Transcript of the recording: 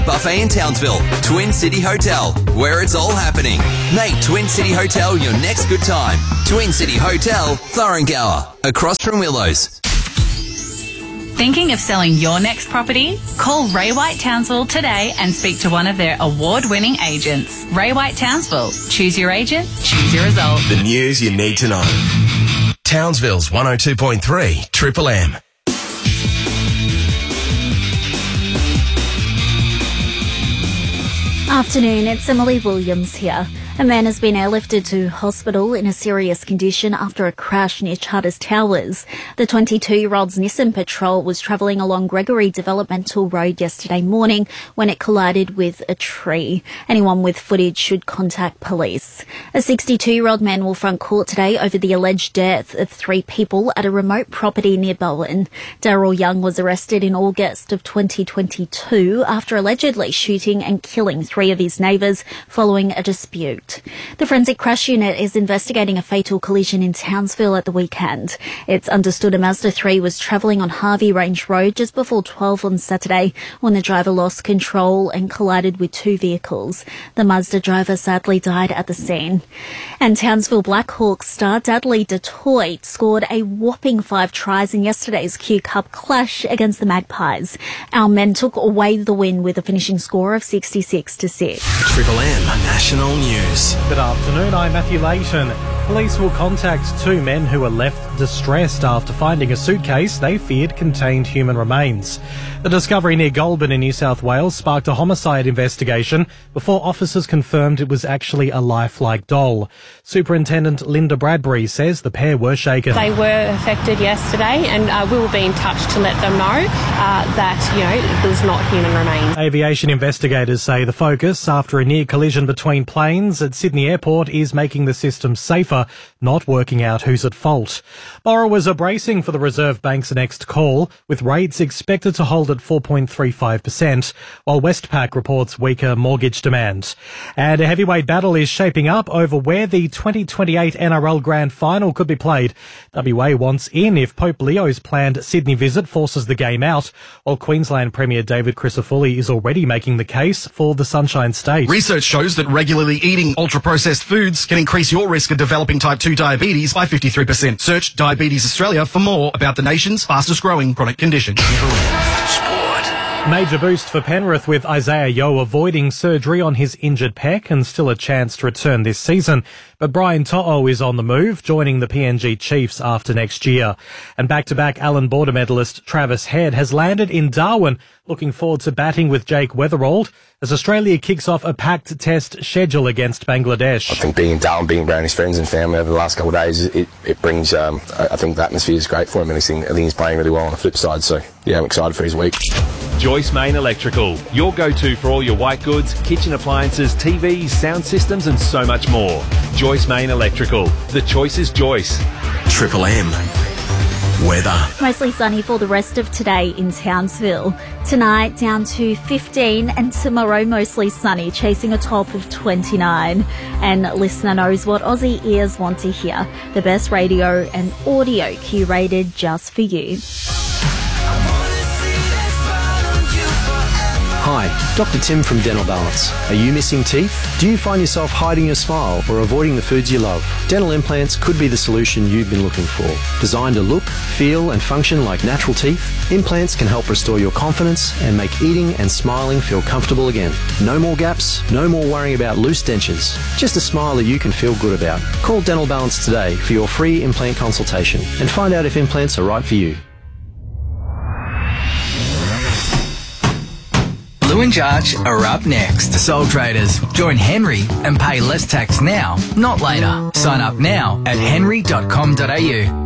Buffet in Townsville, Twin City Hotel, where it's all happening. Make Twin City Hotel your next good time. Twin City Hotel, Thorrengower, across from Willows. Thinking of selling your next property? Call Ray White Townsville today and speak to one of their award-winning agents. Ray White Townsville. Choose your agent, choose your result. The news you need to know. Townsville's 102.3 Triple M. Afternoon, it's Emily Williams here. A man has been airlifted to hospital in a serious condition after a crash near Charters Towers. The 22-year-old's Nissan Patrol was travelling along Gregory Developmental Road yesterday morning when it collided with a tree. Anyone with footage should contact police. A 62-year-old man will front court today over the alleged death of 3 people at a remote property near Bowen. Daryl Young was arrested in August of 2022 after allegedly shooting and killing 3 of his neighbours following a dispute. The Forensic Crash Unit is investigating a fatal collision in Townsville at the weekend. It's understood a Mazda 3 was travelling on Harvey Range Road just before 12 on Saturday when the driver lost control and collided with 2 vehicles. The Mazda driver sadly died at the scene. And Townsville Blackhawks star Dudley DeToit scored a whopping 5 tries in yesterday's Q Cup clash against the Magpies. Our men took away the win with a finishing score of 66-6. Triple M National News. Good afternoon, I'm Matthew Layton. Police will contact 2 men who were left distressed after finding a suitcase they feared contained human remains. The discovery near Goulburn in New South Wales sparked a homicide investigation before officers confirmed it was actually a lifelike doll. Superintendent Linda Bradbury says the pair were shaken. They were affected yesterday and we will be in touch to let them know that, there's not human remains. Aviation investigators say the focus after a near collision between planes at Sydney Airport is making the system safer, not working out who's at fault. Borrowers are bracing for the Reserve Bank's next call, with rates expected to hold at 4.35%, while Westpac reports weaker mortgage demand. And a heavyweight battle is shaping up over where the 2028 NRL Grand Final could be played. WA wants in if Pope Leo's planned Sydney visit forces the game out, while Queensland Premier David Crisafulli is already making the case for the Sunshine State. Research shows that regularly eating ultra-processed foods can increase your risk of developing type 2 diabetes by 53%. Search Diabetes Australia for more about the nation's fastest-growing chronic condition. Major boost for Penrith with Isaiah Yeo avoiding surgery on his injured pec and still a chance to return this season. But Brian To'o is on the move, joining the PNG Chiefs after next year. And back-to-back Allan Border medalist Travis Head has landed in Darwin, looking forward to batting with Jake Weatherald as Australia kicks off a packed test schedule against Bangladesh. I think being in Darwin, being around his friends and family over the last couple of days, it brings, I think the atmosphere is great for him, and I think he's playing really well on the flip side. So, yeah, I'm excited for his week. Joyce Main Electrical, your go-to for all your white goods, kitchen appliances, TVs, sound systems and so much more. Joyce Main Electrical. The choice is Joyce. Triple M. Weather. Mostly sunny for the rest of today in Townsville. Tonight down to 15 and tomorrow mostly sunny, chasing a top of 29. And listener knows what Aussie ears want to hear. The best radio and audio curated just for you. Hi, Dr. Tim from Dental Balance. Are you missing teeth? Do you find yourself hiding your smile or avoiding the foods you love? Dental implants could be the solution you've been looking for. Designed to look, feel and function like natural teeth, implants can help restore your confidence and make eating and smiling feel comfortable again. No more gaps, no more worrying about loose dentures. Just a smile that you can feel good about. Call Dental Balance today for your free implant consultation and find out if implants are right for you. Blue and Jarge are up next. Sole traders, join Henry and pay less tax now, not later. Sign up now at henry.com.au.